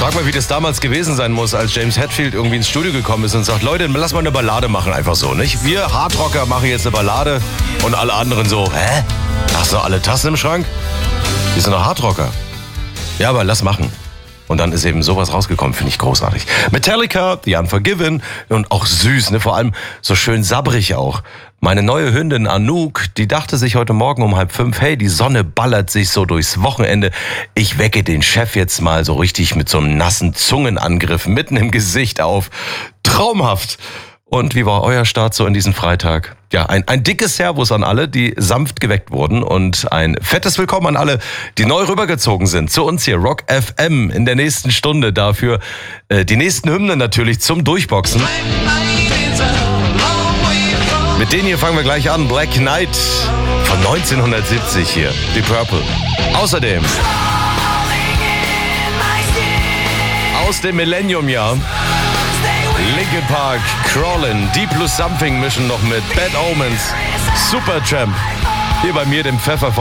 Frag mal, wie das damals gewesen sein muss, als James Hetfield irgendwie ins Studio gekommen ist und sagt, Leute, lass mal eine Ballade machen, einfach so, nicht? Wir Hardrocker machen jetzt eine Ballade und alle anderen so, hä? Hast du alle Tassen im Schrank? Wir sind doch Hardrocker. Ja, aber lass machen. Und dann ist eben sowas rausgekommen, finde ich großartig. Metallica, The Unforgiven und auch süß, ne? Vor allem so schön sabbrig auch. Meine neue Hündin Anouk, die dachte sich heute Morgen um 4:30, hey, die Sonne ballert sich so durchs Wochenende. Ich wecke den Chef jetzt mal so richtig mit so einem nassen Zungenangriff mitten im Gesicht auf. Traumhaft. Und wie war euer Start so in diesen Freitag? Ja, ein dickes Servus an alle, die sanft geweckt wurden und ein fettes Willkommen an alle, die neu rübergezogen sind zu uns hier, Rock FM, in der nächsten Stunde. Dafür die nächsten Hymnen natürlich zum Durchboxen. Mit denen hier fangen wir gleich an. Black Knight von 1970 hier, Deep Purple. Außerdem aus dem Millennium-Jahr Linkin Park, Crawlin', Deep Blue Something mischen noch mit Bad Omens, Supertramp. Hier bei mir, dem Pfeffer von